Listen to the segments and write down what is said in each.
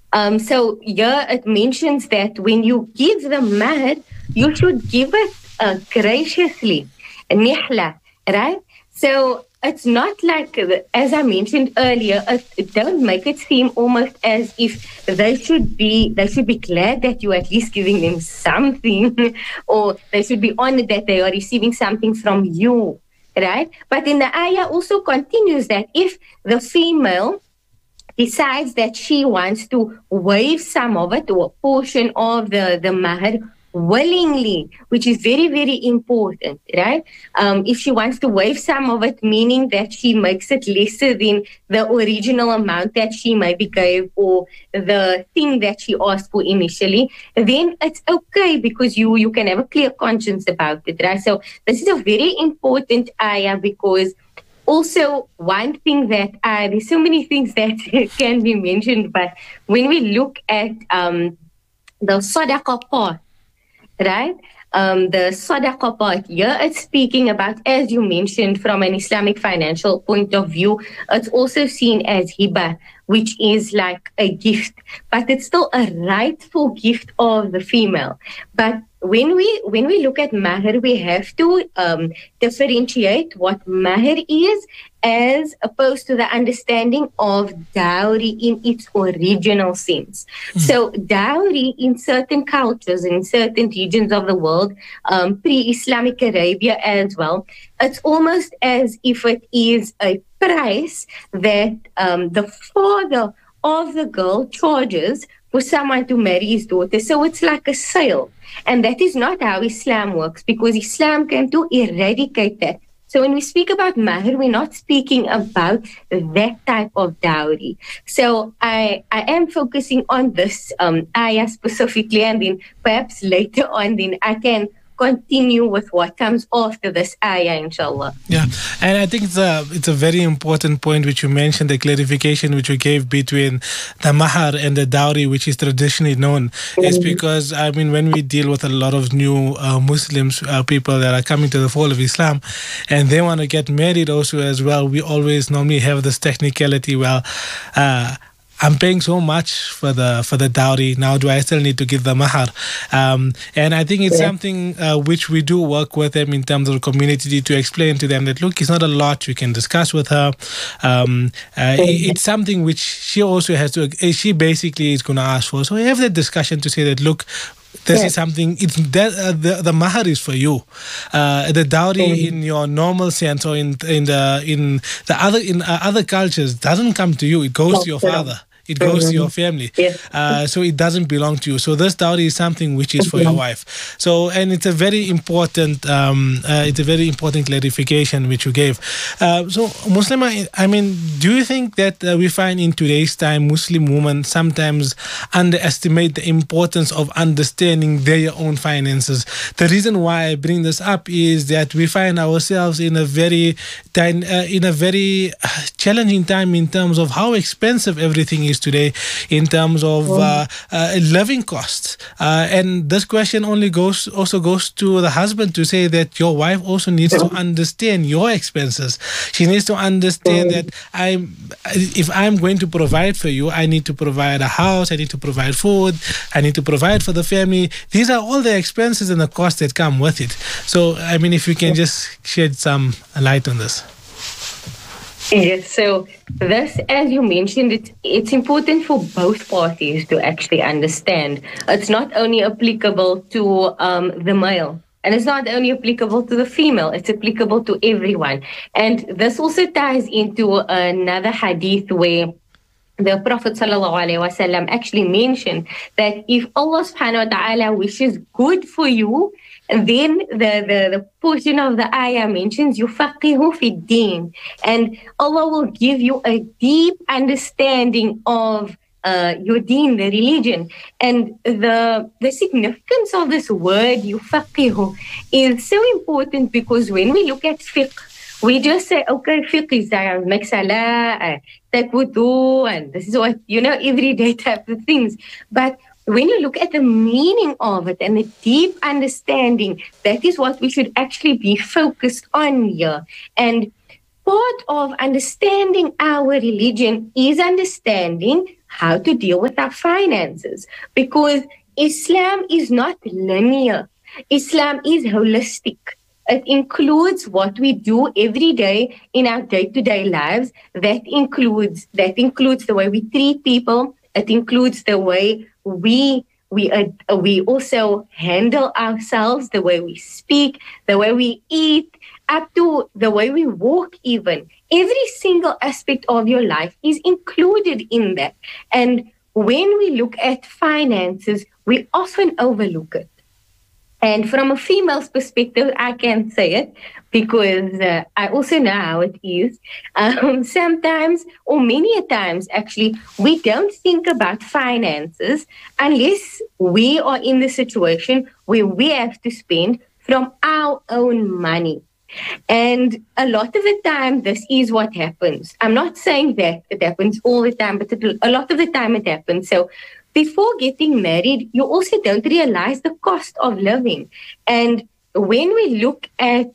So here it mentions that when you give the mahr, you should give it graciously, nihla, right? So it's not like, as I mentioned earlier, don't make it seem almost as if they should be glad that you are at least giving them something, or they should be honored that they are receiving something from you, right? But then the ayah also continues that if the female decides that she wants to waive some of it or a portion of the mahr willingly, which is very, very important, right? If she wants to waive some of it, meaning that she makes it lesser than the original amount that she maybe gave or the thing that she asked for initially, then it's okay because you can have a clear conscience about it, right? So this is a very important ayah because also one thing that there's so many things that can be mentioned, but when we look at the sadaqah part, right? The sadaqah part here, it's speaking about, as you mentioned, from an Islamic financial point of view, it's also seen as hiba, which is like a gift, but it's still a rightful gift of the female. But when we look at mahr, we have to differentiate what mahr is as opposed to the understanding of dowry in its original sense. So dowry in certain cultures and in certain regions of the world, pre-Islamic Arabia as well, it's almost as if it is a price that the father of the girl charges for someone to marry his daughter. So it's like a sale. And that is not how Islam works, because Islam came to eradicate that. So when we speak about mahr, we're not speaking about that type of dowry. So I am focusing on this ayah specifically, and then perhaps later on, then I can continue with what comes after this ayah, inshallah. Yeah, and I think it's a very important point which you mentioned, the clarification which you gave between the mahar and the dowry, which is traditionally known, is because, I mean, when we deal with a lot of new Muslims, people that are coming to the fold of Islam, and they want to get married also as well, we always normally have this technicality, well, I'm paying so much for the dowry. Now, do I still need to give the mahar? And I think it's something which we do work with them in terms of community to explain to them that, look, it's not a lot. You can discuss with her. It's something which she also has to, she basically is going to ask for. So we have that discussion to say that, look, this is something. It's that the mahar is for you. The dowry, in your normal sense, or in other cultures, doesn't come to you. It goes to your father. It goes to your family. So it doesn't belong to you. So this dowry is something which is for your wife. So, and it's a very important clarification which you gave. So Muslima, I mean, do you think that we find in today's time Muslim women sometimes underestimate the importance of understanding their own finances? The reason why I bring this up is that we find ourselves in a very challenging time in terms of how expensive everything is today, in terms of living costs. And this question also goes to the husband, to say that your wife also needs to understand your expenses. She needs to understand that if I'm going to provide for you, I need to provide a house, I need to provide food, I need to provide for the family. These are all the expenses and the costs that come with it. So, I mean, if you can just shed some light on this. Yes, so this, as you mentioned, it's important for both parties to actually understand. It's not only applicable to the male, and it's not only applicable to the female, it's applicable to everyone. And this also ties into another hadith where the Prophet ﷺ actually mentioned that if Allah subhanahu wa ta'ala wishes good for you, then the portion of the ayah mentions yufaqihu fi din, and Allah will give you a deep understanding of your deen, the religion. And the significance of this word yufaqihu is so important, because when we look at fiqh, we just say, okay, fiqh is make salah, take wudu, and this is what, everyday type of things. But when you look at the meaning of it and the deep understanding, that is what we should actually be focused on here. And part of understanding our religion is understanding how to deal with our finances, because Islam is not linear. Islam is holistic. It includes what we do every day in our day-to-day lives. That includes the way we treat people. It includes the way we also handle ourselves, the way we speak, the way we eat, up to the way we walk even. Every single aspect of your life is included in that. And when we look at finances, we often overlook it. And from a female's perspective, I can say it because I also know how it is. Sometimes, or many a times actually, we don't think about finances unless we are in the situation where we have to spend from our own money. And a lot of the time, this is what happens. I'm not saying that it happens all the time, but a lot of the time it happens. So before getting married, you also don't realize the cost of living. And when we look at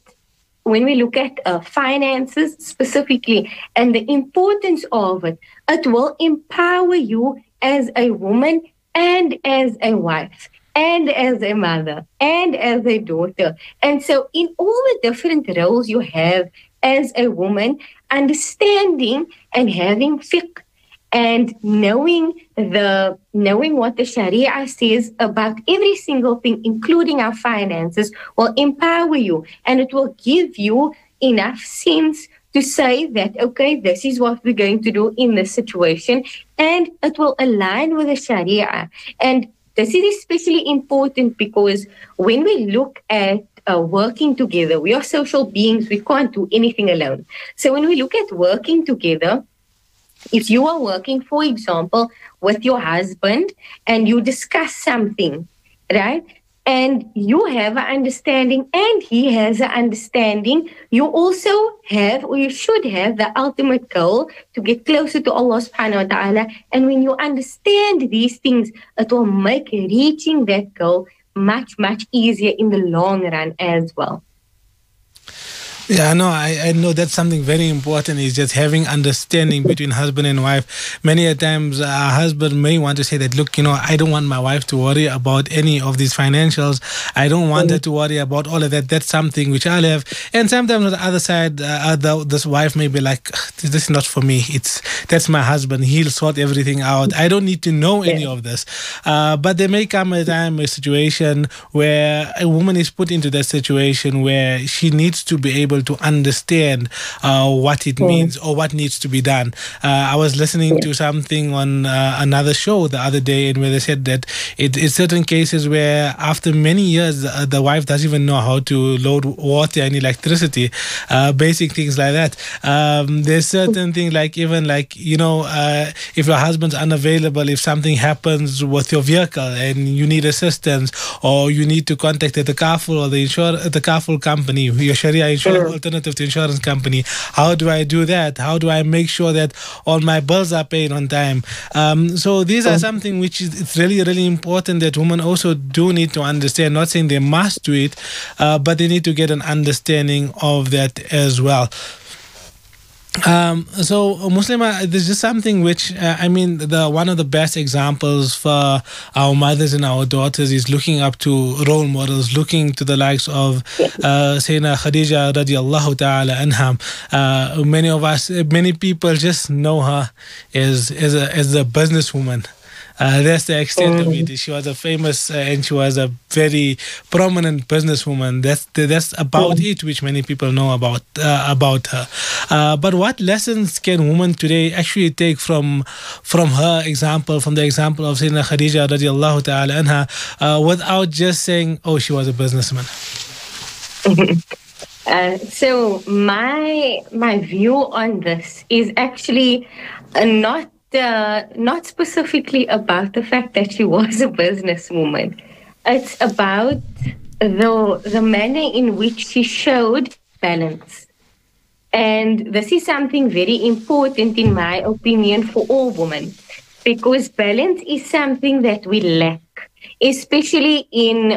finances specifically and the importance of it, it will empower you as a woman and as a wife and as a mother and as a daughter. And so in all the different roles you have as a woman, understanding and having fiqh and knowing what the Sharia says about every single thing, including our finances, will empower you, and it will give you enough sense to say that, okay, this is what we're going to do in this situation, and it will align with the Sharia. And this is especially important because when we look at working together, we are social beings, we can't do anything alone. So when we look at working together, if you are working, for example, with your husband and you discuss something, right? And you have an understanding and he has an understanding, you also have, or you should have, the ultimate goal to get closer to Allah subhanahu wa ta'ala. And when you understand these things, it will make reaching that goal much, much easier in the long run as well. Yeah, no, I know that's something very important is just having understanding between husband and wife. Many a times a husband may want to say that, look, I don't want my wife to worry about any of these financials. I don't want her to worry about all of that. That's something which I'll have. And sometimes on the other side, this wife may be like, this is not for me. That's my husband. He'll sort everything out. I don't need to know any of this. But there may come a situation where a woman is put into that situation where she needs to be able to understand what it means or what needs to be done. I was listening to something on another show the other day, and where they said that it's certain cases where after many years the wife doesn't even know how to load water and electricity, basic things like that. There's certain things like even like if your husband's unavailable, if something happens with your vehicle and you need assistance, or you need to contact the kafil or the kafil company, your Sharia insurance alternative to insurance company. How do I do that? How do I make sure that all my bills are paid on time? So these are something which it's really, really important that women also do need to understand. Not saying they must do it, but they need to get an understanding of that as well. So Muslima, there's just something which one of the best examples for our mothers and our daughters is looking up to role models, looking to the likes of Sayyidina Khadija radiallahu ta'ala anha. Many people just know her as a businesswoman. That's the extent of it. She was a famous and she was a very prominent businesswoman. That's about it, which many people know about her. But what lessons can women today actually take from her example, from the example of Sayyidina Khadija radiallahu ta'ala anha, without just saying, oh, she was a businessman? So my view on this is actually not specifically about the fact that she was a businesswoman. It's about the manner in which she showed balance. And this is something very important, in my opinion, for all women, because balance is something that we lack, especially in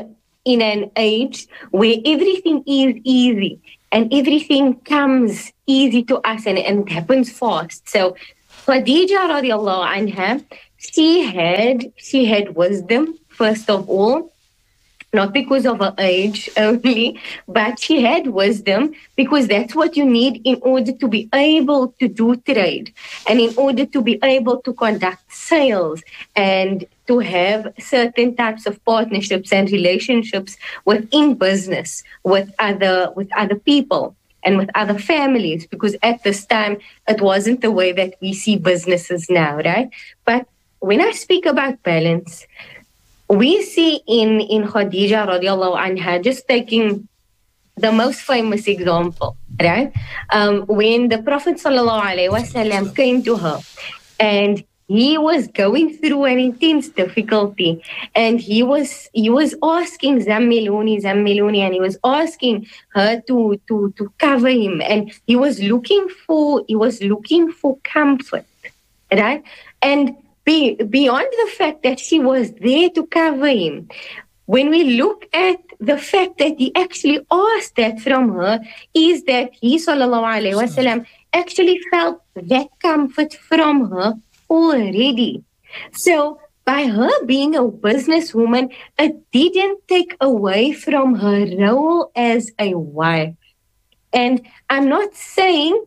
in an age where everything is easy and everything comes easy to us and it happens fast. So Khadija radiallahu anha, she had wisdom, first of all, not because of her age only, but she had wisdom because that's what you need in order to be able to do trade and in order to be able to conduct sales and to have certain types of partnerships and relationships within business with other people and with other families, because at this time it wasn't the way that we see businesses now, right? But when I speak about balance, we see in Khadija radiallahu anha, just taking the most famous example, right? When the Prophet sallallahu alaihi wasallam came to her and he was going through an intense difficulty and he was asking Zammiluni, and he was asking her to cover him, and he was looking for comfort, right? And beyond the fact that she was there to cover him, when we look at the fact that he actually asked that from her, is that he, sallallahu alaihi wasallam, actually felt that comfort from her already. So by her being a businesswoman, it didn't take away from her role as a wife. And I'm not saying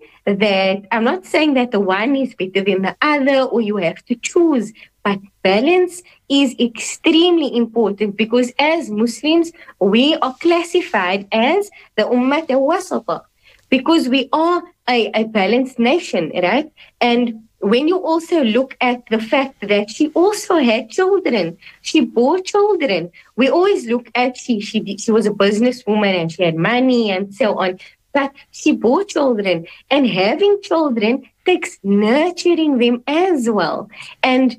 that the one is better than the other or you have to choose, but balance is extremely important because as Muslims, we are classified as the Ummah al-Wasata because we are a balanced nation, right? And when you also look at the fact that she also had children, she bore children, we always look at she was a businesswoman and she had money and so on. But she bore children, and having children takes nurturing them as well. And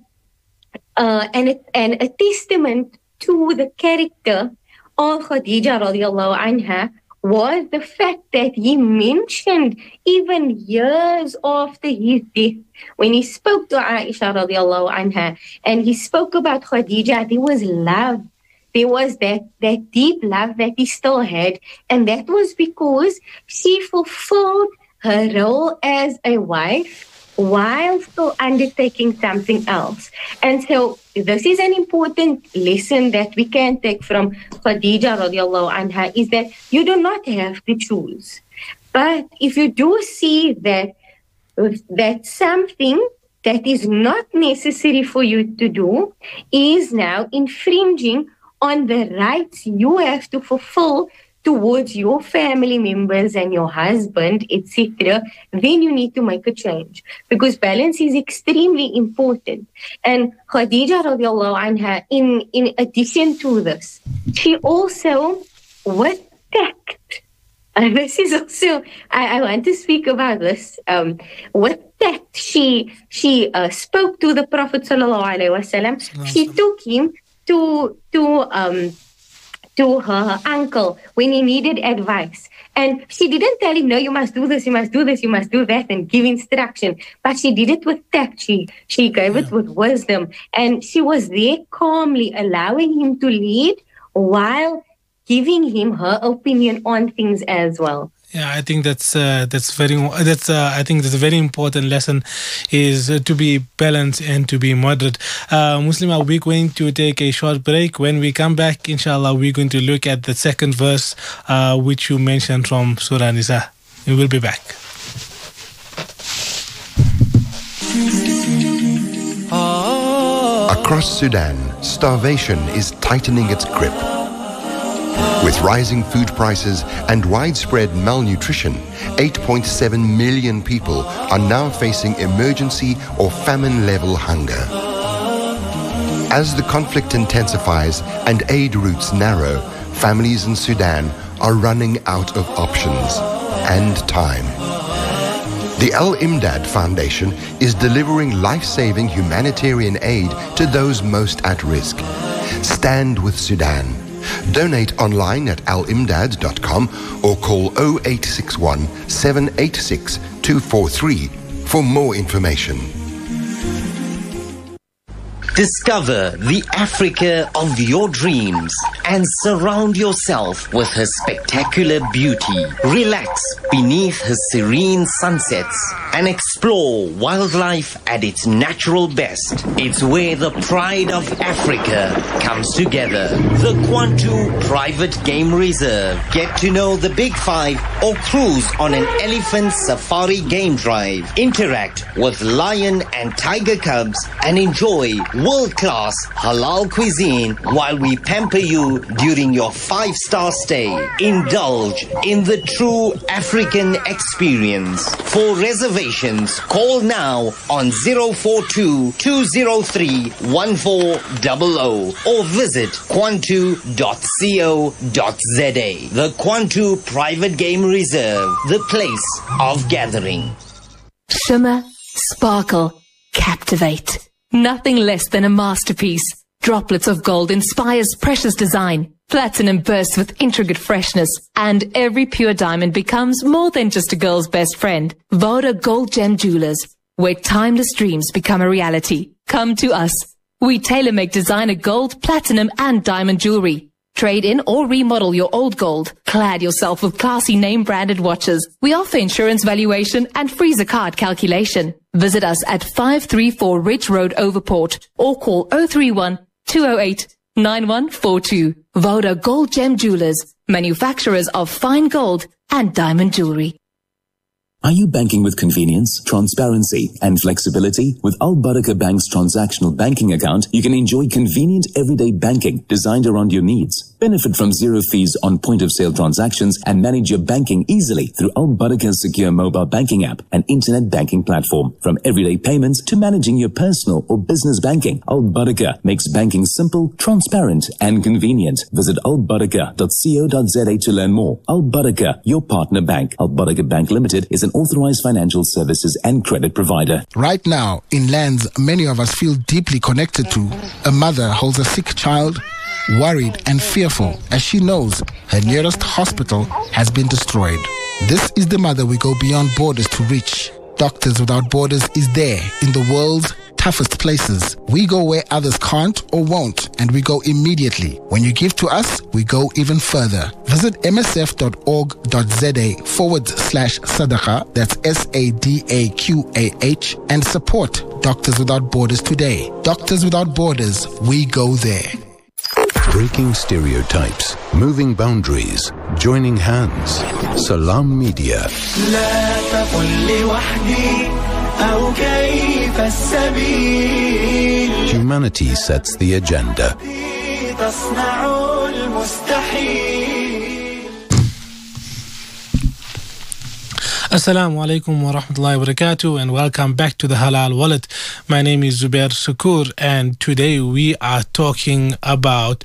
a testament to the character of Khadija radiallahu anha was the fact that he mentioned even years after his death, when he spoke to Aisha radiallahu anha, and he spoke about Khadija, there was love. There was that deep love that he still had, and that was because she fulfilled her role as a wife while still undertaking something else. And so this is an important lesson that we can take from Khadija radiallahu anha, is that you do not have to choose. But if you do see that something that is not necessary for you to do is now infringing on the rights you have to fulfill towards your family members and your husband, etc., then you need to make a change because balance is extremely important. And Khadija radiallahu anha, in addition to this, she also, with tact, and this is also, I want to speak about this, with tact, she spoke to the Prophet sallallahu alaihi wasallam. She took him to her uncle when he needed advice. And she didn't tell him, no, you must do this, you must do this, you must do that, and give instruction. But she did it with tact. She gave it with wisdom. And she was there calmly allowing him to lead while giving him her opinion on things as well. Yeah, I think I think that's a very important lesson, is to be balanced and to be moderate. Muslima, we're going to take a short break. When we come back, inshallah, we're going to look at the second verse, which you mentioned from Surah Nisa. We will be back. Across Sudan, starvation is tightening its grip. With rising food prices and widespread malnutrition, 8.7 million people are now facing emergency or famine-level hunger. As the conflict intensifies and aid routes narrow, families in Sudan are running out of options and time. The Al-Imdad Foundation is delivering life-saving humanitarian aid to those most at risk. Stand with Sudan. Donate online at alimdad.com or call 0861 786 243 for more information. Discover the Africa of your dreams and surround yourself with her spectacular beauty. Relax beneath her serene sunsets and explore wildlife at its natural best. It's where the pride of Africa comes together. The Kwantu Private Game Reserve. Get to know the Big Five or cruise on an elephant safari game drive. Interact with lion and tiger cubs and enjoy world-class halal cuisine while we pamper you during your 5-star stay. Indulge in the true African experience. For reservations, call now on 042-203-1400 or visit kwantu.co.za. The Kwantu Private Game Reserve, the place of gathering. Shimmer, sparkle, captivate. Nothing less than a masterpiece. Droplets of gold inspires precious design. Platinum bursts with intricate freshness. And every pure diamond becomes more than just a girl's best friend. Voda Gold Gem Jewelers, where timeless dreams become a reality. Come to us. We tailor-make designer gold, platinum and diamond jewelry. Trade in or remodel your old gold. Clad yourself with classy name-branded watches. We offer insurance valuation and free zakat calculation. Visit us at 534 Ridge Road, Overport, or call 031-208-9142. Voda Gold Gem Jewelers, manufacturers of fine gold and diamond jewelry. Are you banking with convenience, transparency, and flexibility? With Al Barakah Bank's transactional banking account, you can enjoy convenient everyday banking designed around your needs. Benefit from zero fees on point-of-sale transactions and manage your banking easily through Al Barakah's secure mobile banking app and internet banking platform. From everyday payments to managing your personal or business banking, Al Barakah makes banking simple, transparent, and convenient. Visit albarakah.co.za to learn more. Al Barakah, your partner bank. Al Barakah Bank Limited is an authorized financial services and credit provider. Right now, in lands many of us feel deeply connected to, a mother holds a sick child, worried and fearful as she knows her nearest hospital has been destroyed. This is the mother we go beyond borders to reach. Doctors Without Borders is there in the world's toughest places. We go where others can't or won't, and we go immediately. When you give to us, we go even further. Visit msf.org.za/sadaqa, that's SADAQAH, and support Doctors Without Borders today. Doctors Without Borders, we go there. Breaking stereotypes, moving boundaries, joining hands. Salam Media. Humanity sets the agenda. Assalamu alaikum wa rahmatullahi wa barakatuh, and welcome back to the Halal Wallet. My name is Zubair Sukur, and today we are talking about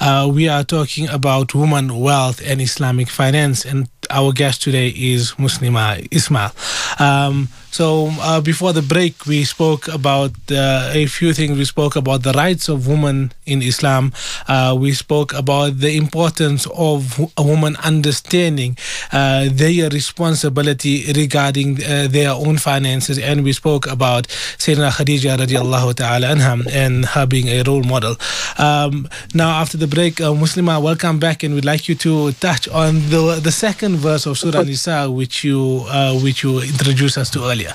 women, wealth, and Islamic finance. And our guest today is Muslima Ismail. So before the break, we spoke about a few things. We spoke about the rights of women in Islam. We spoke about the importance of a woman understanding their responsibility regarding their own finances. And we spoke about Sayyidina Khadija radiallahu ta'ala anha and her being a role model. Now, after the break, Muslima, welcome back, and we'd like you to touch on the second verse of Surah Nisa, which you introduced us to earlier.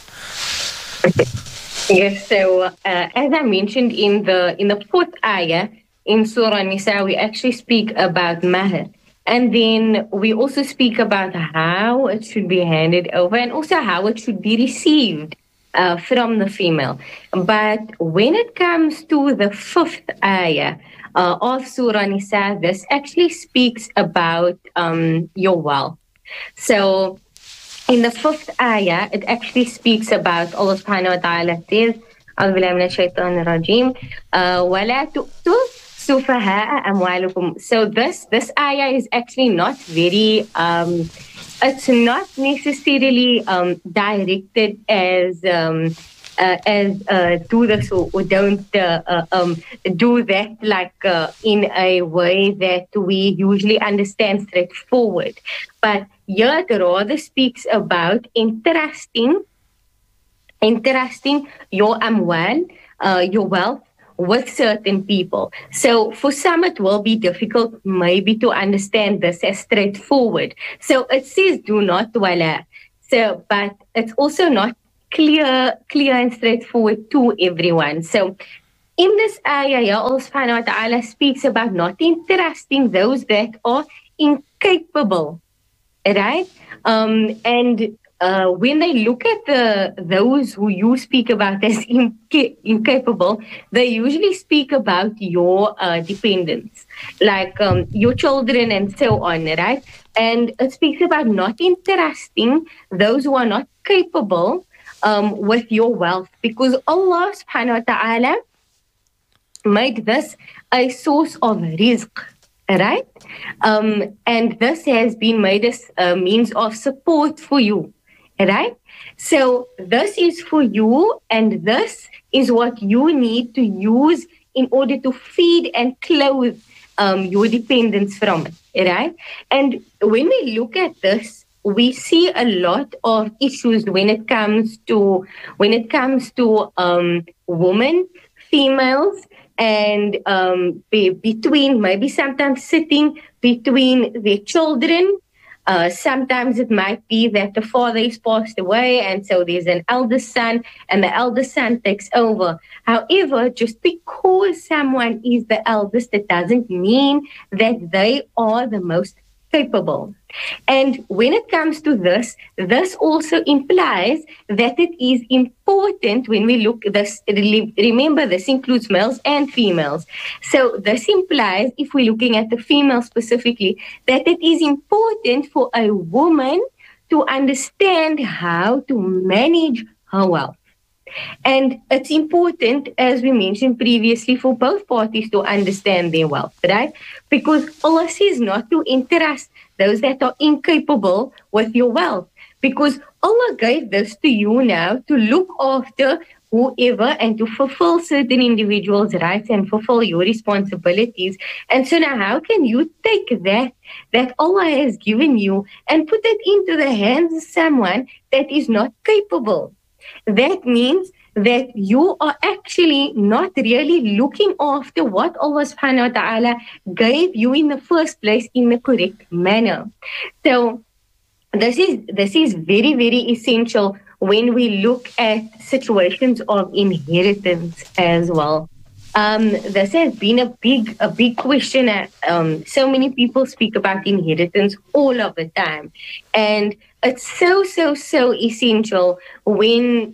Yes, so as I mentioned in the fourth ayah in Surah Nisa, we actually speak about mahr, and then we also speak about how it should be handed over and also how it should be received from the female. But when it comes to the fifth ayah of Surah Nisa, this actually speaks about your wealth. So in the fifth ayah, it actually speaks about Allah subhanahu wa ta'ala says, أعوذ بالله من الشيطان الرجيم ولا تؤتوا سفهاء أموالكم. So this ayah is actually not very, it's not necessarily directed as do this or don't do that, like in a way that we usually understand straightforward. But here it rather speaks about entrusting your amwal, your wealth, with certain people. So for some it will be difficult maybe to understand this as straightforward. So it says do not wala. So, but it's also not clear and straightforward to everyone. So in this ayah, Allah subhanahu wa ta'ala speaks about not entrusting those that are incapable, right? And when they look at those who you speak about as incapable, they usually speak about your dependents, like your children and so on, right? And it speaks about not entrusting those who are not capable with your wealth, because Allah subhanahu wa ta'ala made this a source of rizq, right? And this has been made as a means of support for you, right? So this is for you, and this is what you need to use in order to feed and clothe your dependents from it, right? And when we look at this, we see a lot of issues when it comes to women, females, and between maybe sometimes sitting between their children. Sometimes it might be that the father is passed away, and so there's an eldest son, and the eldest son takes over. However, just because someone is the eldest, it doesn't mean that they are the most capable. And when it comes to this also implies that it is important when we look this. Remember, this includes males and females. So this implies, if we're looking at the female specifically, that it is important for a woman to understand how to manage her wealth. And it's important, as we mentioned previously, for both parties to understand their wealth, right? Because Allah says not to entrust those that are incapable with your wealth, because Allah gave this to you now to look after whoever and to fulfill certain individuals' rights and fulfill your responsibilities. And so now how can you take that Allah has given you and put it into the hands of someone that is not capable? That means that you are actually not really looking after what Allah subhanahu wa ta'ala gave you in the first place in the correct manner. So this is very, very essential when we look at situations of inheritance as well. This has been a big question. So many people speak about inheritance all of the time, and it's so essential when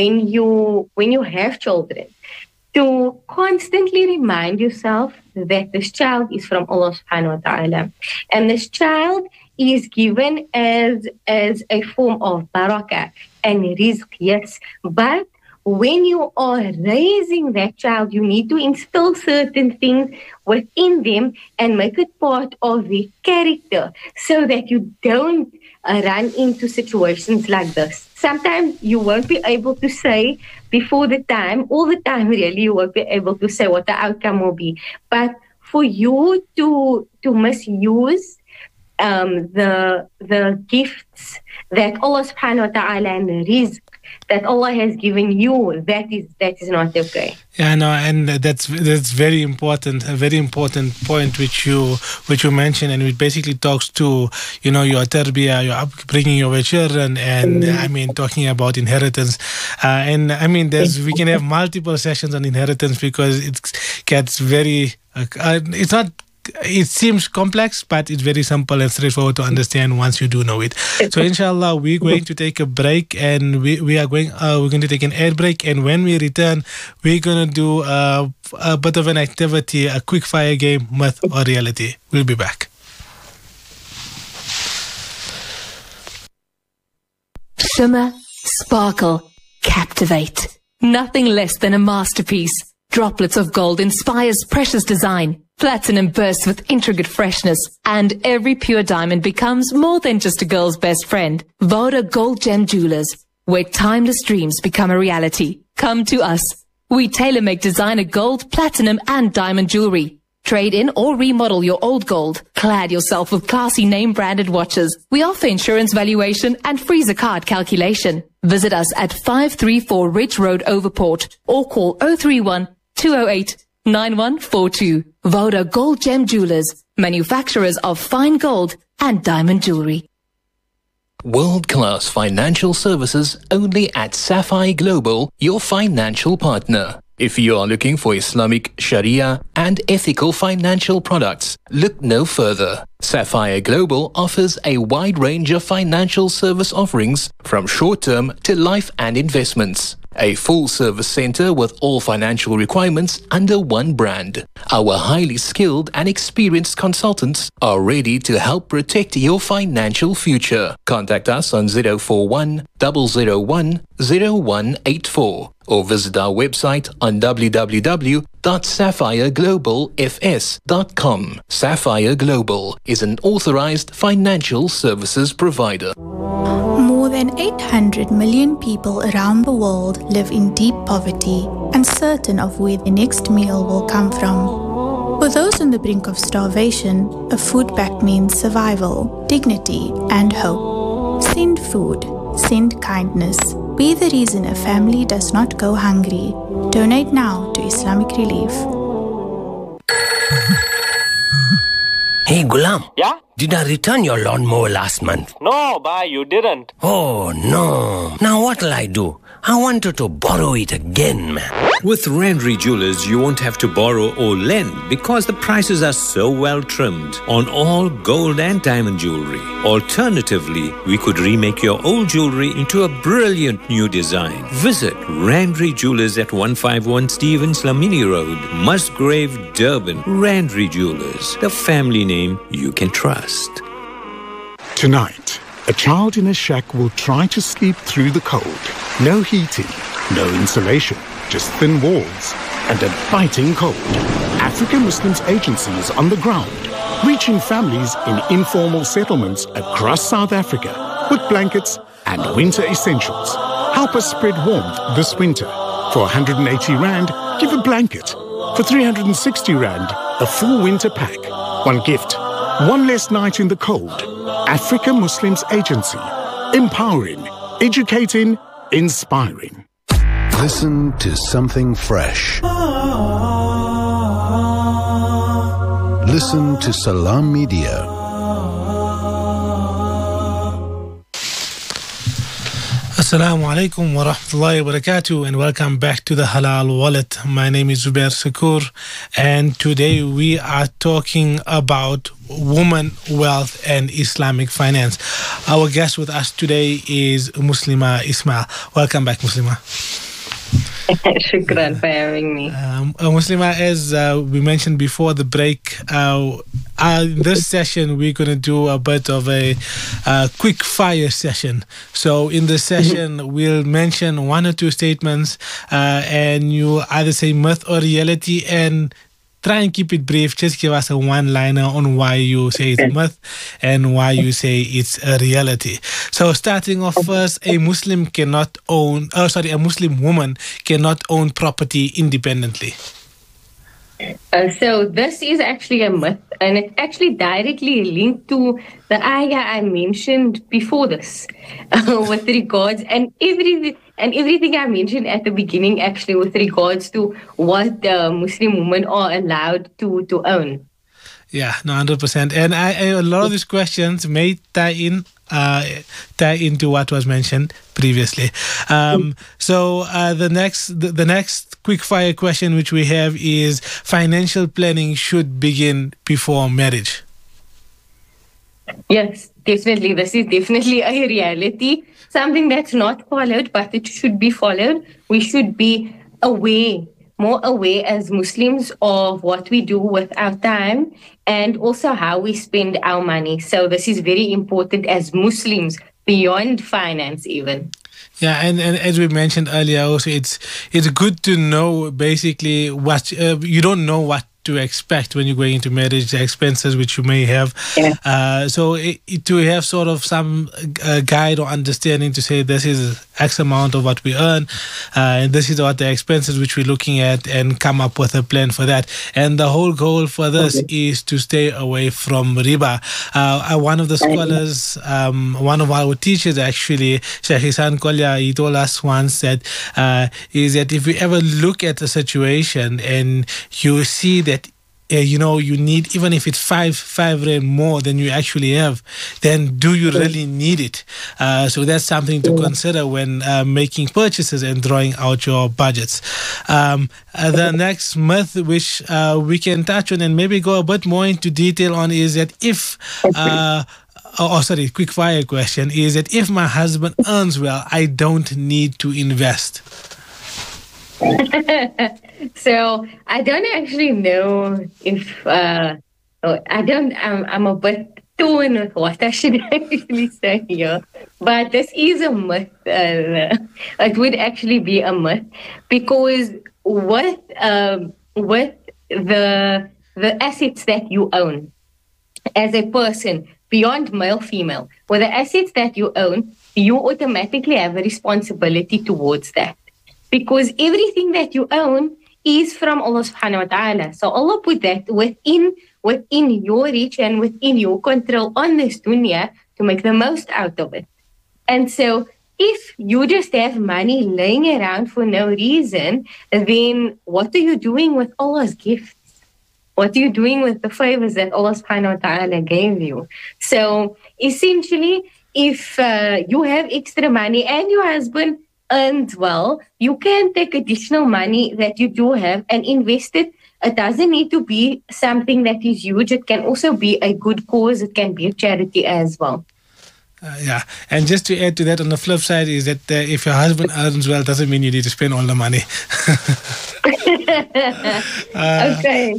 you have children to constantly remind yourself that this child is from Allah subhanahu wa ta'ala, and this child is given as a form of barakah and rizq, yes, but when you are raising that child, you need to instill certain things within them and make it part of their character so that you don't run into situations like this. Sometimes you won't be able to say before the time, all the time really, you won't be able to say what the outcome will be. But for you to misuse the gifts that Allah subhanahu wa ta'ala and the rizq that Allah has given you, that is not okay. Yeah, no, and that's very important, a very important point which you mentioned, and it basically talks to, you know, your tarbiyah, your upbringing of your children, and I mean talking about inheritance, and I mean we can have multiple sessions on inheritance because it gets very, it seems complex, but it's very simple and straightforward to understand once you do know it. So inshallah, we're going to take a break, and we're going to take an ad break, and when we return, we're going to do a bit of an activity, a quick fire game, myth or reality. We'll be back. Shimmer, sparkle, captivate. Nothing less than a masterpiece. Droplets of gold inspires precious design. Platinum bursts with intricate freshness, and every pure diamond becomes more than just a girl's best friend. Voda Gold Gem Jewelers, where timeless dreams become a reality. Come to us. We tailor-make designer gold, platinum, and diamond jewelry. Trade in or remodel your old gold. Clad yourself with classy name-branded watches. We offer insurance valuation and free zakat calculation. Visit us at 534 Ridge Road, Overport, or call 031 208 9142. Voda Gold Gem Jewelers, manufacturers of fine gold and diamond jewelry. World-class financial services only at Sapphire Global, your financial partner. If you are looking for Islamic Sharia and ethical financial products, look no further. Sapphire Global offers a wide range of financial service offerings from short-term to life and investments. A full-service center with all financial requirements under one brand. Our highly skilled and experienced consultants are ready to help protect your financial future. Contact us on 041 001 0184 or visit our website on www.sapphireglobalfs.com. Sapphire Global is an authorized financial services provider. More than 800 million people around the world live in deep poverty, uncertain of where the next meal will come from. For those on the brink of starvation, a food pact means survival, dignity, and hope. Send food. Send kindness. Be the reason a family does not go hungry. Donate now to Islamic Relief. Hey, Gulam. Yeah? Did I return your lawnmower last month? No, bhai, you didn't. Oh, no. Now what'll I do? I wanted to borrow it again, man. With Randry Jewelers, you won't have to borrow or lend because the prices are so well trimmed on all gold and diamond jewelry. Alternatively, we could remake your old jewelry into a brilliant new design. Visit Randry Jewelers at 151 Stevens Lamini Road, Musgrave, Durban. Randry Jewelers, the family name you can trust. Tonight, a child in a shack will try to sleep through the cold. No heating, no insulation, just thin walls and a biting cold. African Muslims Agency is on the ground, reaching families in informal settlements across South Africa with blankets and winter essentials. Help us spread warmth this winter. For 180 Rand, give a blanket. For 360 Rand, a full winter pack. One gift, one less night in the cold. African Muslims Agency. Empowering, educating, inspiring. Listen to something fresh. Listen to Salam Media. Assalamu alaikum wa rahmatullahi wa barakatuh, and welcome back to the Halal Wallet. My name is Zubair Sakur, and today we are talking about woman, wealth, and Islamic finance. Our guest with us today is Muslima Ismail. Welcome back, Muslima. Shukran for having me. Muslima, as we mentioned before the break, in this session we're going to do a bit of a quick fire session. So in this session we'll mention one or two statements and you either say myth or reality, and try and keep it brief. Just give us a one-liner on why you say it's a myth and why you say it's a reality. So starting off first, a Muslim woman cannot own property independently. So this is actually a myth, and it's actually directly linked to the ayah I mentioned before this, with regards and everything I mentioned at the beginning, actually, with regards to what Muslim women are allowed to own. Yeah, no, 100%. And a lot of these questions may tie into what was mentioned previously. So the next quick fire question which we have is: financial planning should begin before marriage. Yes, definitely. This is definitely a reality. Something that's not followed, but it should be followed. We should be more aware as Muslims of what we do with our time and also how we spend our money. So this is very important as Muslims, beyond finance even. Yeah, and as we mentioned earlier also, it's good to know basically what you don't know what to expect when you're going into marriage, the expenses which you may have. So to have sort of some guide or understanding to say this is X amount of what we earn, and this is what the expenses which we're looking at, and come up with a plan for that. And the whole goal for this is to stay away from riba. One of the scholars, one of our teachers actually, Sheikh Hisan Kolya, he told us once that is that if you ever look at a situation and you see that you need, even if it's five rand more than you actually have, then do you really need it? So that's something to consider when making purchases and drawing out your budgets. The next myth which we can touch on and maybe go a bit more into detail on is that if quick fire question is that if my husband earns well, I don't need to invest. So I don't actually know if I'm a bit torn with what I should actually say here, but this is a myth. It would actually be a myth, because with the assets that you own as a person, beyond male, female, with the assets that you own, you automatically have a responsibility towards that. Because everything that you own is from Allah subhanahu wa ta'ala. So Allah put that within your reach and within your control on this dunya to make the most out of it. And so if you just have money laying around for no reason, then what are you doing with Allah's gifts? What are you doing with the favors that Allah subhanahu wa ta'ala gave you? So essentially, if you have extra money and your husband earns well, you can take additional money that you do have and invest it. It doesn't need to be something that is huge. It can also be a good cause. It can be a charity as well. And just to add to that, on the flip side is that if your husband earns well, doesn't mean you need to spend all the money. Okay.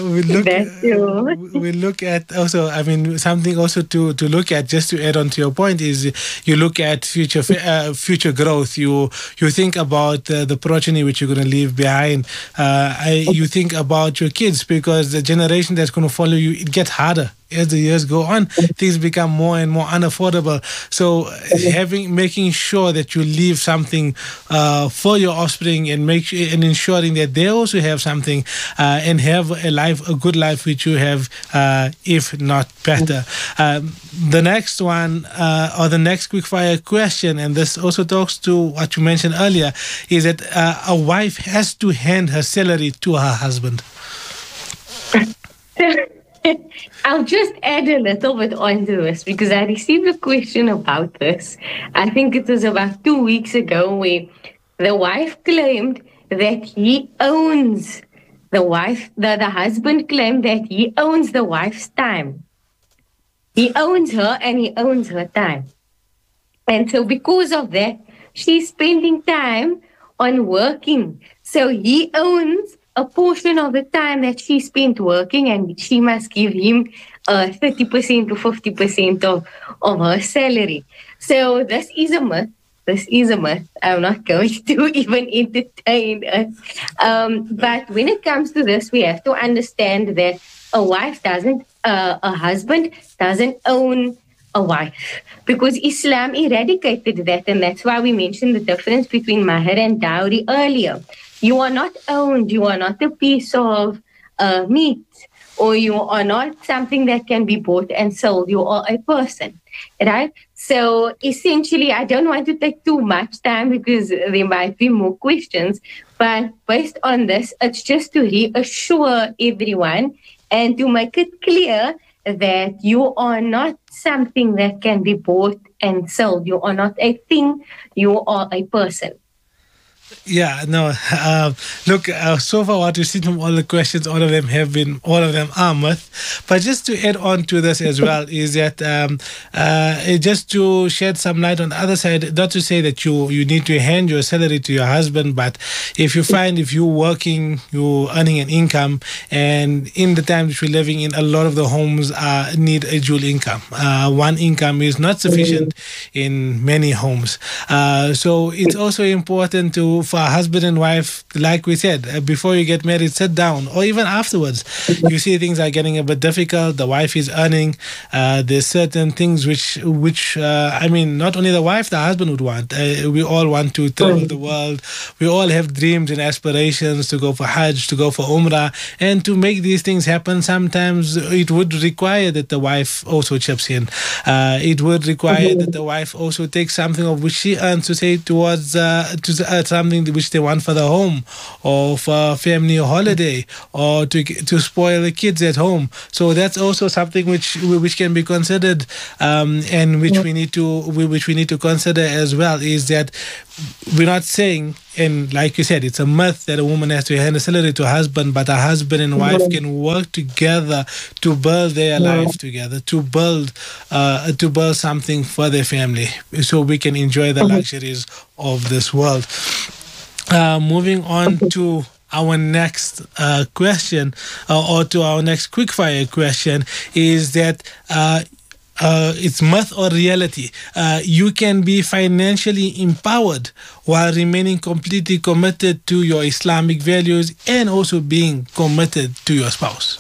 We look at also, something also to look at, just to add on to your point, is you look at future growth. You think about the progeny which you're going to leave behind. You think about your kids, because the generation that's going to follow you, it gets harder. As the years go on, things become more and more unaffordable. So making sure that you leave something for your offspring and ensuring that they also have something and have a good life which you have, if not better. The next one, or the next quickfire question, and this also talks to what you mentioned earlier, is that a wife has to hand her salary to her husband. I'll just add a little bit onto this, because I received a question about this. I think it was about 2 weeks ago, where the wife claimed that he owns the husband claimed that he owns the wife's time. He owns her and he owns her time. And so because of that, she's spending time on working. So he owns a portion of the time that she spent working, and she must give him 30% to 50% of her salary. So this is a myth. I'm not going to even entertain it. But when it comes to this, we have to understand that a husband doesn't own a wife, because Islam eradicated that, and that's why we mentioned the difference between mahar and dowry earlier. You are not owned. You are not a piece of meat, or you are not something that can be bought and sold. You are a person, right? So essentially, I don't want to take too much time, because there might be more questions. But based on this, it's just to reassure everyone and to make it clear that you are not something that can be bought and sold. You are not a thing. You are a person. Yeah, no. Look, so far what we've seen from all the questions, all of them are myth. But just to add on to this as well is that just to shed some light on the other side, not to say that you need to hand your salary to your husband, but if you find if you're working, you're earning an income, and in the time that we're living in, a lot of the homes need a dual income. One income is not sufficient in many homes. So it's also important to for a husband and wife, like we said, before you get married, sit down, or even afterwards. You see things are getting a bit difficult. The wife is earning. There's certain things which not only the wife, the husband would want. We all want to travel the world. We all have dreams and aspirations to go for Hajj, to go for Umrah, and to make these things happen. Sometimes it would require that the wife also chips in. It would require that the wife also takes something of which she earns to say towards something which they want for the home, or for a family holiday, or to spoil the kids at home. So that's also something which can be considered, and which we need to consider as well. Is that we're not saying, and like you said, it's a myth that a woman has to hand a salary to a husband, but a husband and wife can work together to build their life together, to build something for their family, so we can enjoy the luxuries of this world. Moving on to our next question, or to our next quickfire question, is that it's myth or reality. You can be financially empowered while remaining completely committed to your Islamic values and also being committed to your spouse.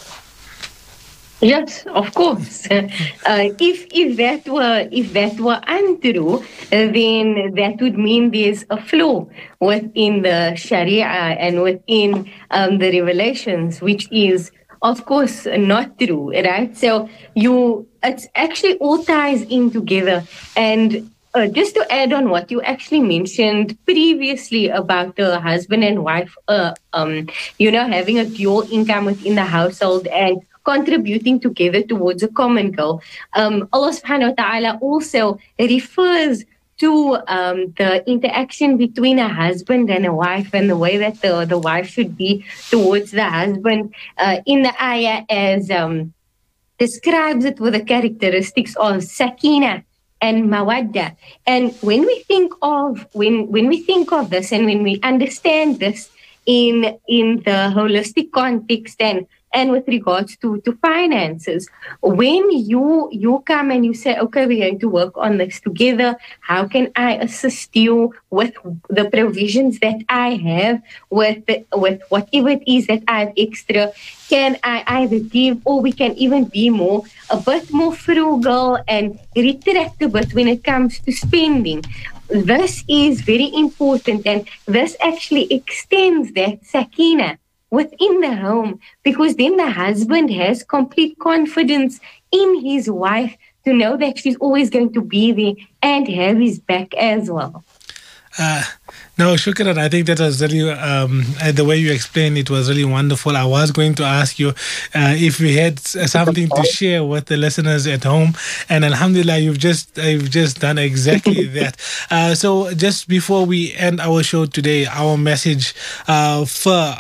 Yes, of course. If that were untrue, then that would mean there's a flaw within the Sharia and within the revelations, which is, of course, not true, right? So it's actually all ties in together. And just to add on what you actually mentioned previously about the husband and wife, having a dual income within the household and contributing together towards a common goal. Allah subhanahu wa ta'ala also refers to the interaction between a husband and a wife, and the way that the wife should be towards the husband in the ayah, as describes it with the characteristics of sakina and mawadda. And when we think of this, and when we understand this in the holistic context and with regards to finances, when you come and you say, okay, we're going to work on this together, how can I assist you with the provisions that I have, with whatever it is that I have extra? Can I either give, or we can even be a bit more frugal and retract a bit when it comes to spending. This is very important, and this actually extends that sakina within the home, because then the husband has complete confidence in his wife to know that she's always going to be there and have his back as well. No, Shukran, I think that was really, the way you explained it was really wonderful. I was going to ask you if we had something to share with the listeners at home, and Alhamdulillah, you've just done exactly that. So just before we end our show today, our message for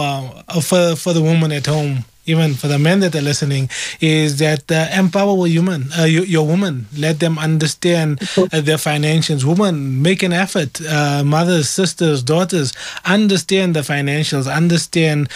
the woman at home, even for the men that are listening, is that empower your woman. Let them understand their financials. Women, make an effort. Mothers, sisters, daughters, understand the financials. Understand.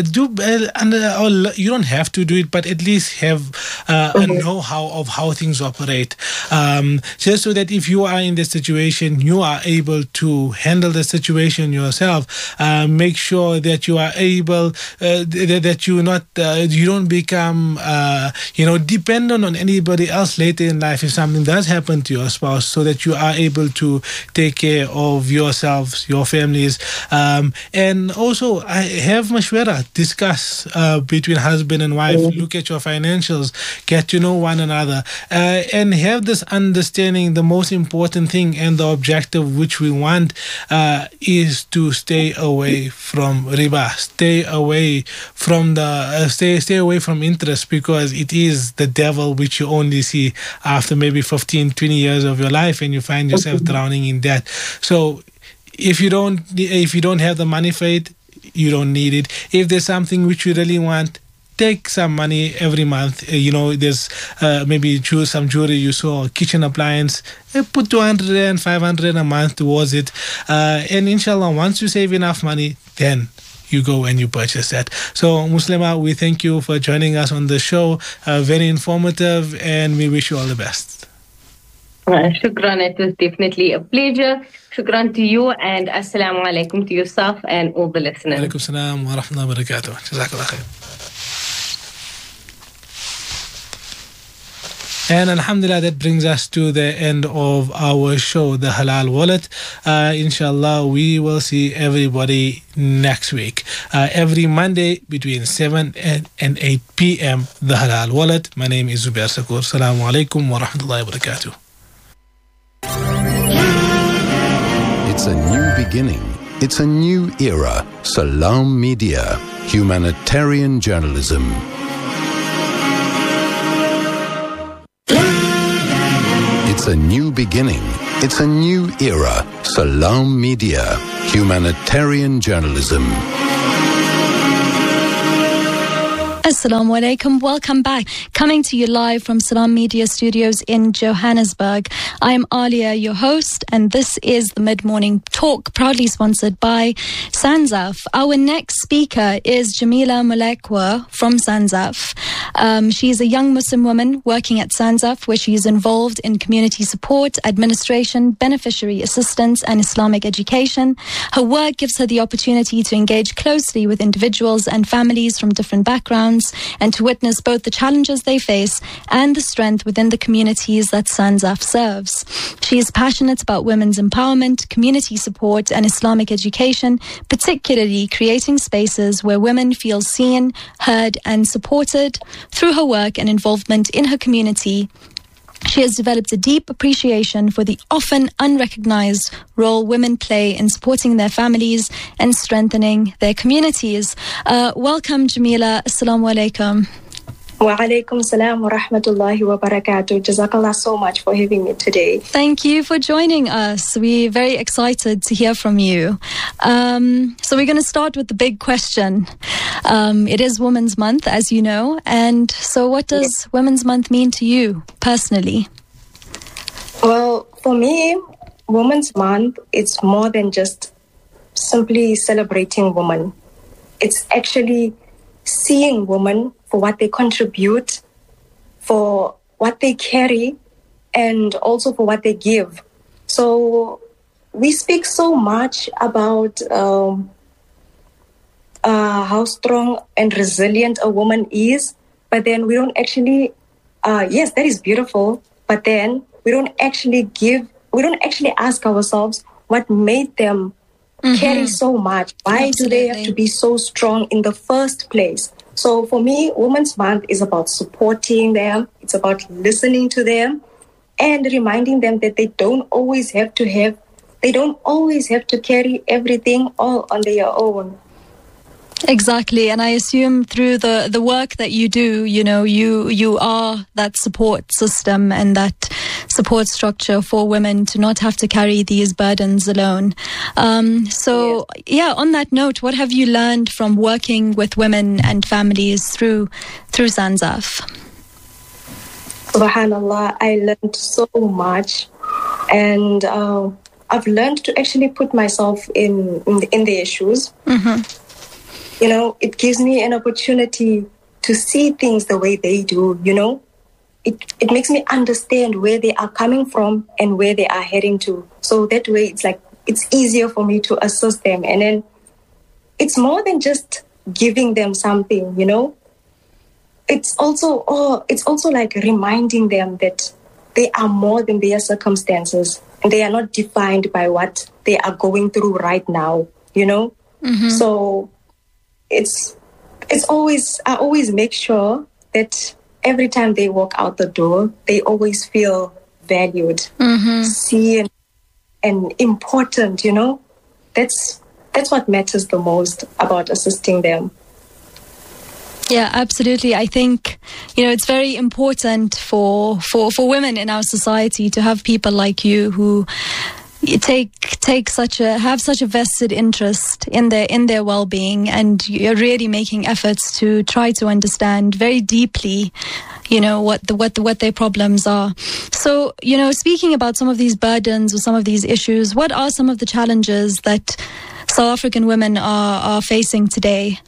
You don't have to do it, but at least have a know-how of how things operate. Just so that if you are in this situation, you are able to handle the situation yourself. Make sure that you are able, that you not. You don't become, dependent on anybody else later in life if something does happen to your spouse, so that you are able to take care of yourselves, your families. And also, have mashwara, discuss between husband and wife, look at your financials, get to know one another, and have this understanding. The most important thing and the objective which we want is to stay away from riba, stay away from stay away from interest, because it is the devil which you only see after maybe 15, 20 years of your life, and you find yourself drowning in debt. So if you don't have the money for it, you don't need it. If there's something which you really want, take some money every month. There's maybe choose some jewelry you saw, a kitchen appliance, put 200 and 500 a month towards it. And inshallah, once you save enough money, then you go and you purchase that. So, Muslima, we thank you for joining us on the show. Very informative, and we wish you all the best. Shukran, it was definitely a pleasure. Shukran to you and assalamu alaikum to yourself and all the listeners. Alaikum salam wa rahmatullahi wa barakatuh. Jazakallah khair. And alhamdulillah, that brings us to the end of our show, The Halal Wallet. Inshallah, we will see everybody next week. Every Monday between 7 and 8 p.m., The Halal Wallet. My name is Zubair Sakur. Assalamu alaikum wa rahmatullahi wa barakatuh. It's a new beginning. It's a new era. Salam Media. Humanitarian journalism. It's a new beginning. It's a new era. Salam Media. Humanitarian journalism. Assalamu alaikum. Welcome back. Coming to you live from Salam Media Studios in Johannesburg. I am Alia, your host, and this is the Mid-Morning Talk, proudly sponsored by Sanzaf. Our next speaker is Jamila Mulekwa from Sanzaf. She is a young Muslim woman working at Sanzaf, where she is involved in community support, administration, beneficiary assistance, and Islamic education. Her work gives her the opportunity to engage closely with individuals and families from different backgrounds, and to witness both the challenges they face and the strength within the communities that Sanzaf serves. She is passionate about women's empowerment, community support, and Islamic education, particularly creating spaces where women feel seen, heard, and supported. Through her work and involvement in her community, she has developed a deep appreciation for the often unrecognized role women play in supporting their families and strengthening their communities. Welcome, Jamila. Assalamu alaikum. Wa alaikum salam wa rahmatullahi wa barakatuh. Jazakallah so much for having me today. Thank you for joining us. We're very excited to hear from you. So we're going to start with the big question. It is Women's Month, as you know. And so what does Women's Month mean to you personally? Well, for me, Women's Month, it's more than just simply celebrating women. It's actually seeing women for what they contribute, for what they carry, and also for what they give. So we speak so much about how strong and resilient a woman is, but then we don't actually, yes, that is beautiful, but then we don't actually ask ourselves what made them carry so much. Why Absolutely. do they have to be so strong in the first place? So for me, Women's Month is about supporting them. It's about listening to them and reminding them that they don't always have to carry everything all on their own. Exactly. And I assume through the work that you do, you are that support system and that support structure for women to not have to carry these burdens alone. On that note, what have you learned from working with women and families through Sanzaf? Subhanallah, I learned so much, and I've learned to actually put myself in their shoes. Mm-hmm. It gives me an opportunity to see things the way they do, It makes me understand where they are coming from and where they are heading to. So that way it's easier for me to assist them. And then it's more than just giving them something, It's also like reminding them that they are more than their circumstances and they are not defined by what they are going through right now, Mm-hmm. So I always make sure that every time they walk out the door, they always feel valued, seen, and important, That's what matters the most about assisting them. Yeah, absolutely. I think, it's very important for women in our society to have people like you who have such a vested interest in their well-being, and you're really making efforts to try to understand very deeply, what their problems are. So, speaking about some of these burdens or some of these issues, what are some of the challenges that South African women are facing today?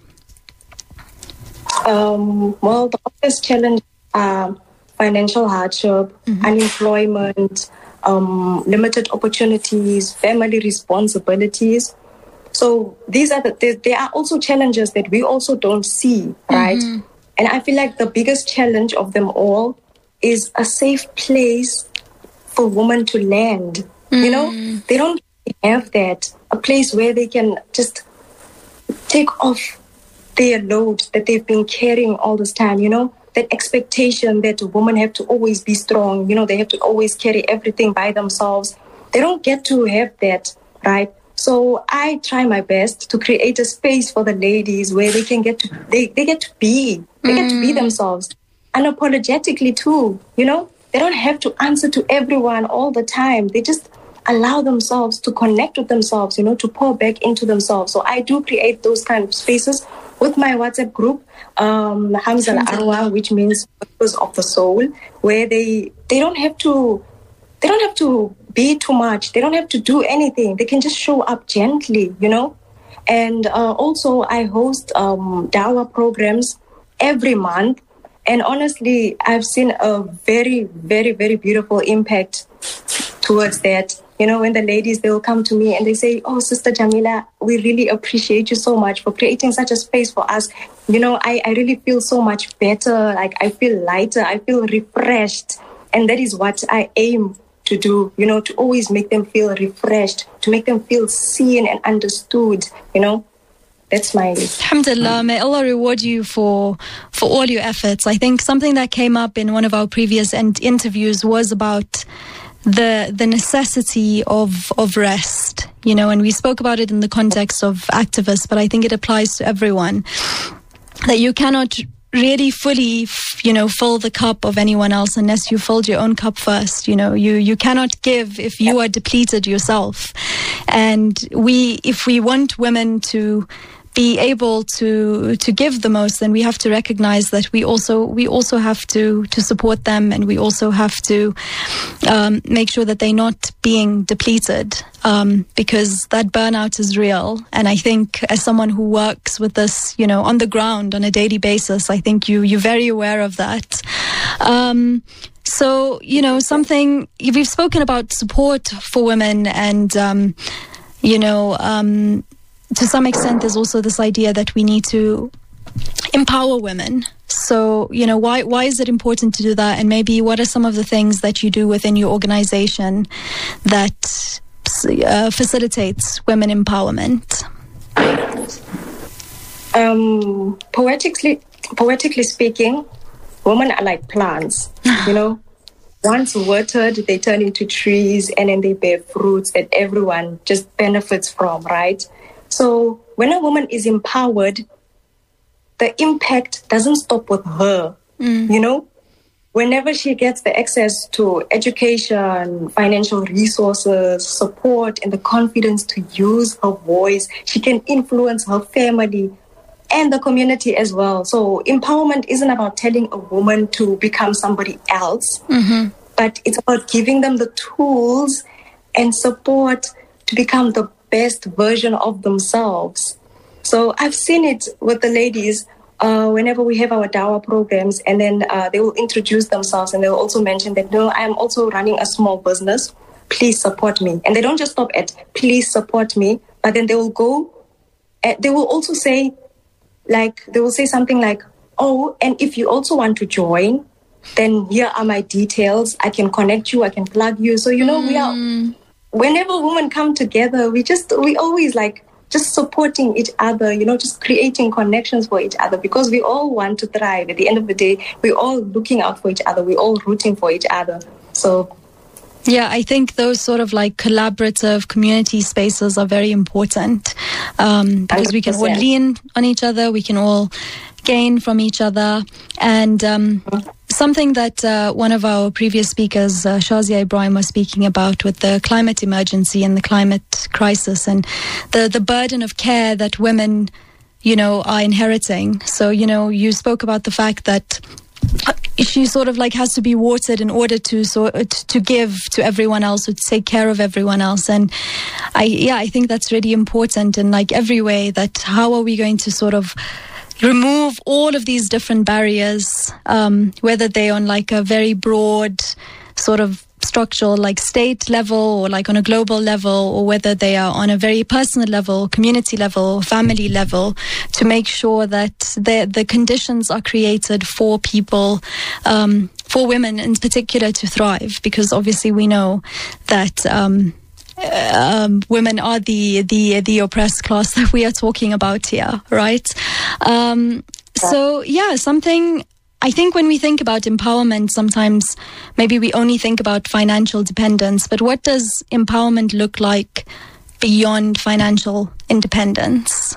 The obvious challenge are financial hardship, unemployment, limited opportunities, family responsibilities. So these are there are also challenges that we also don't see, right? Mm-hmm. And I feel like the biggest challenge of them all is a safe place for women to land. Mm-hmm. You know, they don't have that, a place where they can just take off their load that they've been carrying all this time, you know, that expectation that women have to always be strong, you know, they have to always carry everything by themselves. They don't get to have that, right? So I try my best to create a space for the ladies where they can get to, they get to be themselves unapologetically too, you know. They don't have to answer to everyone all the time. They just allow themselves to connect with themselves, you know, to pour back into themselves. So I do create those kind of spaces with my WhatsApp group, Hamza Arwa, which means Purpose of the Soul, where they don't have to be too much. They don't have to do anything. They can just show up gently, you know. And also I host Dawah programs every month. And honestly, I've seen a very, very, very beautiful impact towards that. You know, when the ladies, they will come to me and they say, "Oh, Sister Jamila, we really appreciate you so much for creating such a space for us. You know, I really feel so much better. Like, I feel lighter. I feel refreshed." And that is what I aim to do, you know, to always make them feel refreshed, to make them feel seen and understood, you know. That's my... Alhamdulillah, may Allah reward you for all your efforts. I think something that came up in one of our previous interviews was about the necessity of rest, you know, and we spoke about it in the context of activists, but I think it applies to everyone, that you cannot really fully, you know, fill the cup of anyone else unless you filled your own cup first. You know, you cannot give if you are depleted yourself. And if we want women to be able to give the most, then we have to recognize that we also have to support them, and we also have to make sure that they're not being depleted, because that burnout is real. And I think as someone who works with this, you know, on the ground on a daily basis, I think you're very aware of that. So, you know, something we've spoken about support for women, and you know, to some extent, there's also this idea that we need to empower women. So, you know, why is it important to do that? And maybe what are some of the things that you do within your organization that facilitates women empowerment? Poetically speaking, women are like plants, you know. Once watered, they turn into trees, and then they bear fruits that everyone just benefits from, right? So when a woman is empowered, the impact doesn't stop with her, you know. Whenever she gets the access to education, financial resources, support, and the confidence to use her voice, she can influence her family and the community as well. So empowerment isn't about telling a woman to become somebody else, but it's about giving them the tools and support to become the best version of themselves. So I've seen it with the ladies whenever we have our Dawah programs, and then they will introduce themselves, and they will also mention that, no, I am also running a small business. Please support me. And they don't just stop at please support me, but then they will go, they will also say, like, they will say something like, oh, and if you also want to join, then here are my details. I can connect you, I can plug you. So, you know, we are... Whenever women come together, we always like just supporting each other, you know, just creating connections for each other, because we all want to thrive. At the end of the day, we're all looking out for each other. We're all rooting for each other. So, yeah, I think those sort of like collaborative community spaces are very important, because we can all lean on each other. We can all gain from each other. And something that one of our previous speakers, Shazia Ibrahim, was speaking about with the climate emergency and the climate crisis, and the burden of care that women, you know, are inheriting. So, you know, you spoke about the fact that she sort of like has to be watered in order to give to everyone else, or to take care of everyone else. And I think that's really important in like every way, that how are we going to sort of remove all of these different barriers, whether they're on like a very broad sort of structural, like state level or like on a global level, or whether they are on a very personal level, community level, family level, to make sure that the conditions are created for people, for women in particular, to thrive, because obviously we know that women are the oppressed class that we are talking about here, right? So yeah, something, I think when we think about empowerment, sometimes maybe we only think about financial dependence, but what does empowerment look like beyond financial independence?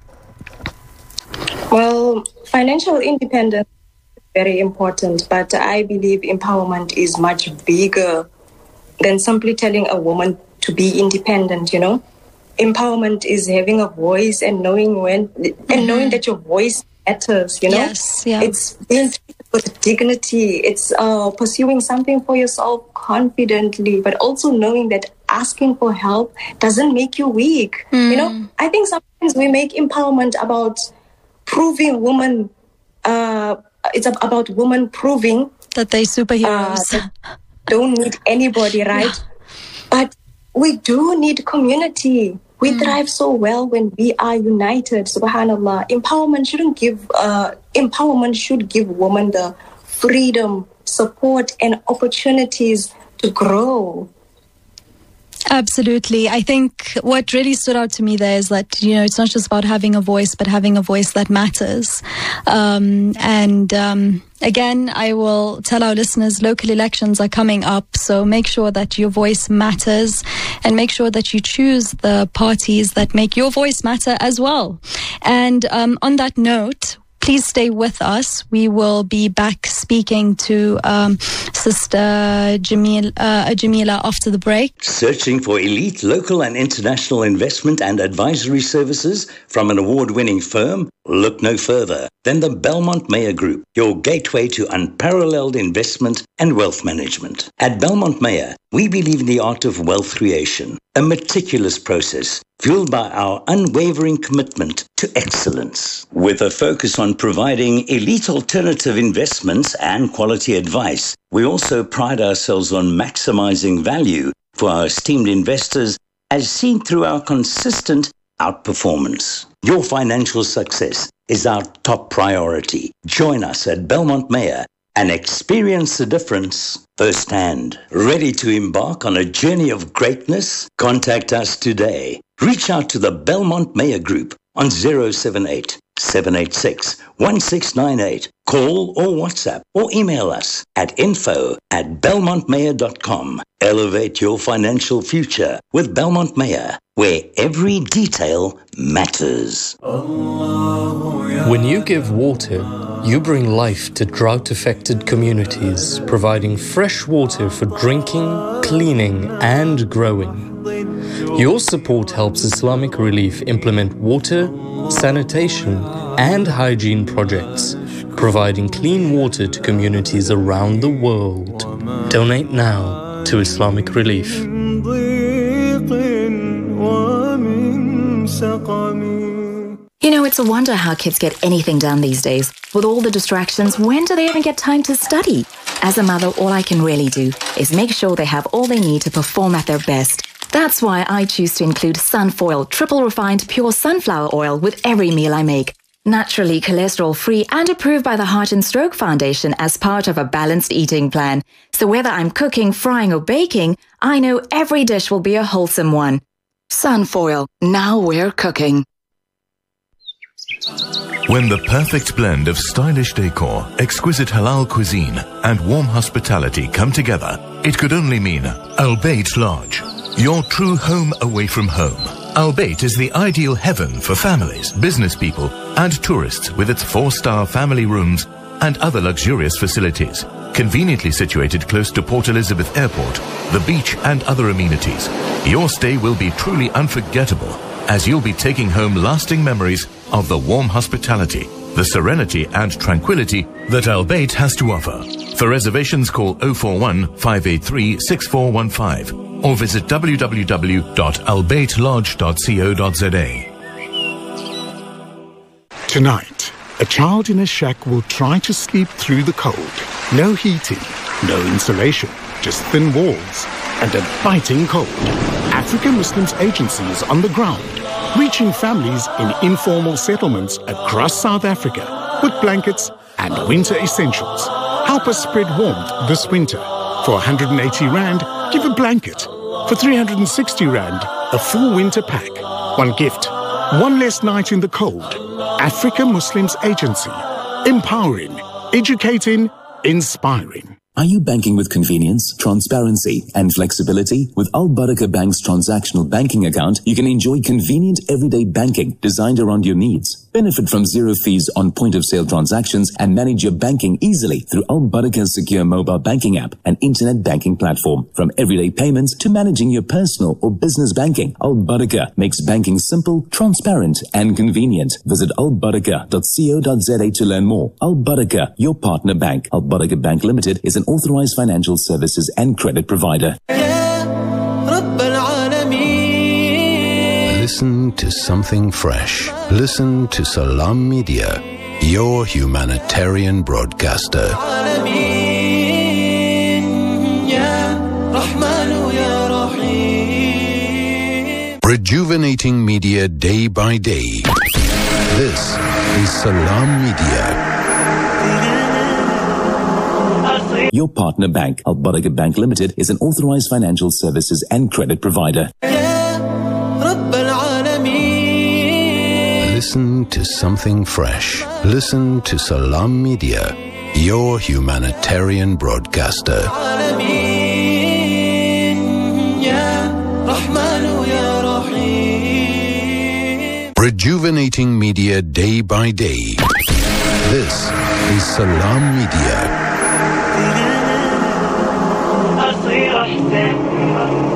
Well, financial independence is very important, but I believe empowerment is much bigger than simply telling a woman to be independent, you know. Empowerment is having a voice and knowing when, and knowing that your voice matters, you know. Yes, yeah. It's being treated with dignity. It's pursuing something for yourself confidently, but also knowing that asking for help doesn't make you weak. You know, I think sometimes we make empowerment about proving women, it's about women proving that they're superheroes. That don't need anybody, right? Yeah. But we do need community. We thrive so well when we are united. Subhanallah. Empowerment should give women the freedom, support, and opportunities to grow. Absolutely. I think what really stood out to me there is that, you know, it's not just about having a voice, but having a voice that matters. Again, I will tell our listeners, local elections are coming up, so make sure that your voice matters and make sure that you choose the parties that make your voice matter as well. And on that note, please stay with us. We will be back speaking to Sister Jamila after the break. Searching for elite local and international investment and advisory services from an award-winning firm? Look no further than the Belmont Meyer Group, your gateway to unparalleled investment and wealth management. At Belmont Meyer, we believe in the art of wealth creation, a meticulous process fueled by our unwavering commitment to excellence. With a focus on providing elite alternative investments and quality advice, we also pride ourselves on maximizing value for our esteemed investors, as seen through our consistent outperformance. Your financial success is our top priority. Join us at Belmont Meyer and experience the difference firsthand. Ready to embark on a journey of greatness? Contact us today. Reach out to the Belmont Meyer Group on 078-786-1698. Call or WhatsApp or email us at info@belmontmeyer.com. Elevate your financial future with Belmont Meyer, where every detail matters. When you give water, you bring life to drought-affected communities, providing fresh water for drinking, cleaning, and growing. Your support helps Islamic Relief implement water, sanitation, and hygiene projects, providing clean water to communities around the world. Donate now to Islamic Relief. You know, it's a wonder how kids get anything done these days. With all the distractions, when do they even get time to study? As a mother, all I can really do is make sure they have all they need to perform at their best. That's why I choose to include Sunfoil triple refined pure sunflower oil with every meal I make. Naturally cholesterol-free and approved by the Heart and Stroke Foundation as part of a balanced eating plan. So whether I'm cooking, frying or baking, I know every dish will be a wholesome one. Sunfoil, now we're cooking. When the perfect blend of stylish decor, exquisite halal cuisine and warm hospitality come together, it could only mean Al Bayt Lodge, your true home away from home. Al Bayt is the ideal heaven for families, business people and tourists, with its 4-star family rooms and other luxurious facilities. Conveniently situated close to Port Elizabeth Airport, the beach and other amenities, your stay will be truly unforgettable, as you'll be taking home lasting memories of the warm hospitality, the serenity and tranquility that Al Bayt has to offer. For reservations, call 041 583 6415 or visit www.albaytlodge.co.za. Tonight, a child in a shack will try to sleep through the cold. No heating, no insulation, just thin walls and a biting cold. African Muslims Agency is on the ground, reaching families in informal settlements across South Africa with blankets and winter essentials. Help us spread warmth this winter. For 180 Rand, give a blanket. For 360 Rand, a full winter pack. One gift, one less night in the cold. African Muslims Agency. Empowering, educating, inspiring. Are you banking with convenience, transparency, and flexibility? With Al Barakah Bank's transactional banking account, you can enjoy convenient everyday banking designed around your needs. Benefit from zero fees on point-of-sale transactions and manage your banking easily through Al Barakah's secure mobile banking app and internet banking platform. From everyday payments to managing your personal or business banking, Al Barakah makes banking simple, transparent, and convenient. Visit albarakah.co.za to learn more. Al Barakah, your partner bank. Al Barakah Bank Limited is an authorized financial services and credit provider. Listen to something fresh. Listen to Salam Media, your humanitarian broadcaster. Rejuvenating media day by day. This is Salam Media. Your partner bank, Al Barakah Bank Limited, is an authorized financial services and credit provider. Listen to something fresh. Listen to Salam Media, your humanitarian broadcaster. Rejuvenating media day by day. This is Salam Media.